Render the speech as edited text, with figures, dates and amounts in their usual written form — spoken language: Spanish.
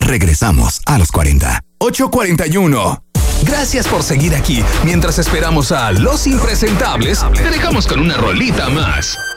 Regresamos a los 40. 8:41. Gracias por seguir aquí. Mientras esperamos a Los Impresentables, te dejamos con una rolita más.